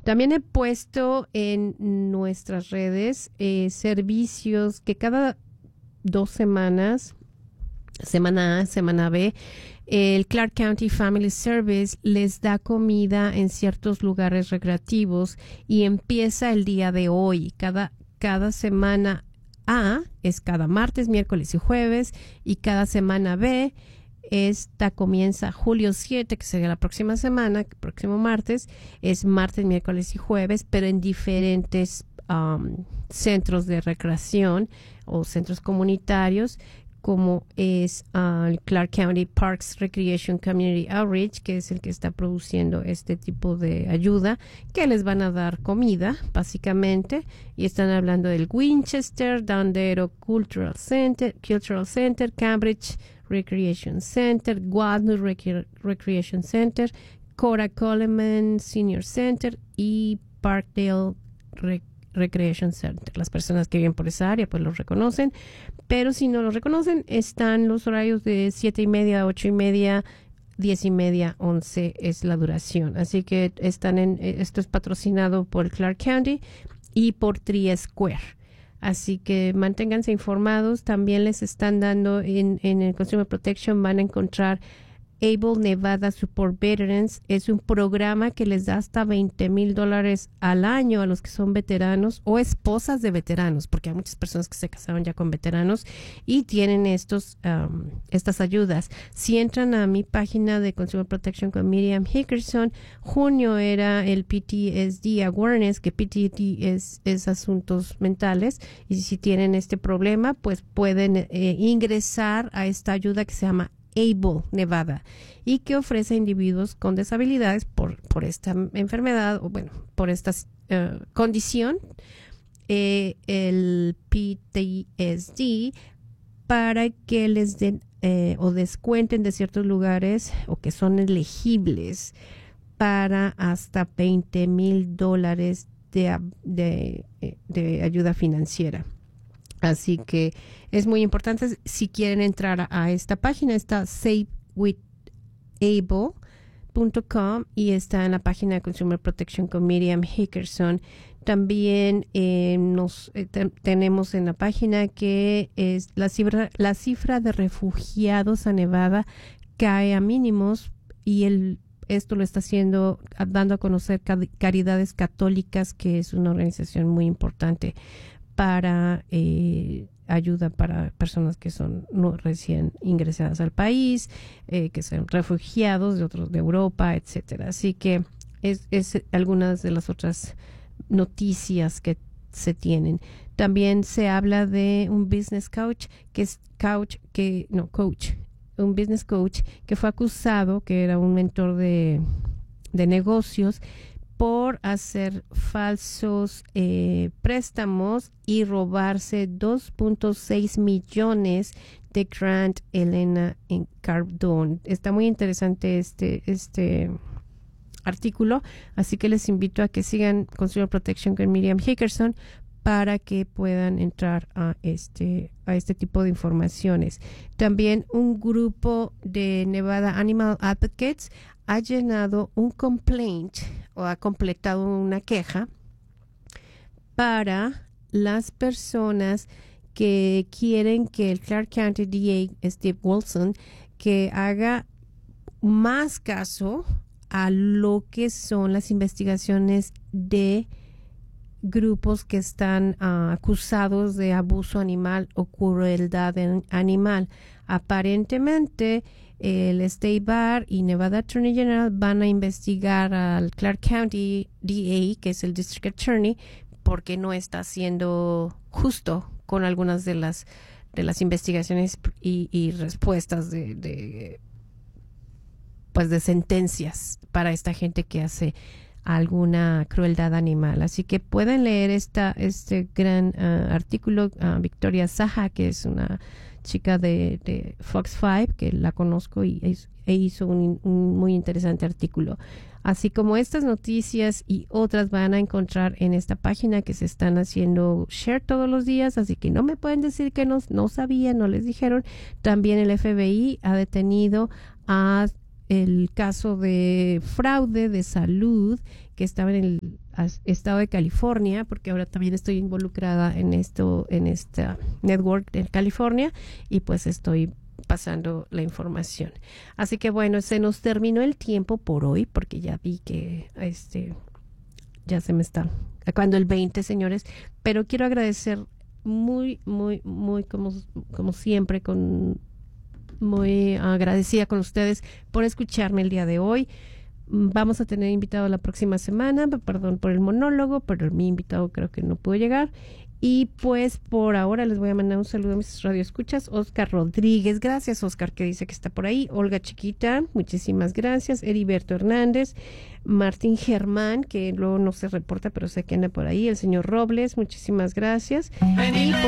También he puesto en nuestras redes servicios que cada 2 semanas, semana A, semana B, el Clark County Family Service les da comida en ciertos lugares recreativos y empieza el día de hoy. Cada semana A es cada martes, miércoles y jueves, y cada semana B esta comienza julio 7, que sería la próxima semana, próximo martes, es martes, miércoles y jueves, pero en diferentes centros de recreación o centros comunitarios, como es el Clark County Parks Recreation Community Outreach, que es el que está produciendo este tipo de ayuda, que les van a dar comida, básicamente, y están hablando del Winchester, Dondero Cultural Center, Cambridge Recreation Center, Walnut Recreation Center, Cora Coleman Senior Center y Parkdale Recreation Center. Las personas que viven por esa área pues los reconocen, pero si no los reconocen, están los horarios de 7:30 a 8:30, 10:30, 11 es la duración. Así que esto es patrocinado por Clark County y por Tree Square. Así que manténganse informados. También les están dando en el Consumer Protection, van a encontrar Able Nevada Support Veterans. Es un programa que les da hasta $20,000 al año a los que son veteranos o esposas de veteranos, porque hay muchas personas que se casaron ya con veteranos y tienen estas ayudas. Si entran a mi página de Consumer Protection con Miriam Hickerson, junio era el PTSD Awareness, que PTSD es asuntos mentales, y si tienen este problema, pues pueden ingresar a esta ayuda que se llama Able Nevada y que ofrece a individuos con disabilidades por esta enfermedad o bueno, por esta condición, el PTSD, para que les den o descuenten de ciertos lugares o que son elegibles para hasta $20,000 de ayuda financiera. Así que es muy importante. Si quieren entrar a esta página, está savewithable.com y está en la página de Consumer Protection con Miriam Hickerson. También tenemos en la página que es la cifra de refugiados a Nevada cae a mínimos, y esto lo está dando a conocer Caridades Católicas, que es una organización muy importante para ayuda para personas que son no recién ingresadas al país, que son refugiados de Europa, etcétera. Así que es algunas de las otras noticias que se tienen. También se habla de un business coach, un business coach que fue acusado, que era un mentor de negocios, por hacer falsos préstamos y robarse $2.6 millones de Grant Elena en Cardone. Está muy interesante este artículo, así que les invito a que sigan Consumer Protection con Miriam Hickerson para que puedan entrar a este tipo de informaciones. También un grupo de Nevada Animal Advocates ha llenado un complaint o ha completado una queja para las personas que quieren que el Clark County DA, Steve Wilson, que haga más caso a lo que son las investigaciones de grupos que están acusados de abuso animal o crueldad animal. Aparentemente, el State Bar y Nevada Attorney General van a investigar al Clark County DA, que es el District Attorney, porque no está siendo justo con algunas de las investigaciones y respuestas de sentencias para esta gente que hace alguna crueldad animal. Así que pueden leer este gran artículo. Victoria Saja, que es una chica de Fox 5, que la conozco, y hizo un muy interesante artículo. Así como estas noticias y otras van a encontrar en esta página, que se están haciendo share todos los días, así que no me pueden decir que no sabían, no les dijeron. También el FBI ha detenido a el caso de fraude de salud que estaba estado de California, porque ahora también estoy involucrada en esta network de California, y pues estoy pasando la información. Así que bueno, se nos terminó el tiempo por hoy, porque ya vi que ya se me está acabando el 20, señores, pero quiero agradecer muy, muy, muy, como siempre, muy agradecida con ustedes por escucharme el día de hoy. Vamos a tener invitado la próxima semana, perdón por el monólogo, pero mi invitado creo que no pudo llegar. Y pues por ahora les voy a mandar un saludo a mis radioescuchas. Oscar Rodríguez, gracias Oscar, que dice que está por ahí. Olga Chiquita, muchísimas gracias. Heriberto Hernández, Martín Germán, que luego no se reporta, pero sé que anda por ahí. El señor Robles, muchísimas gracias. Y pues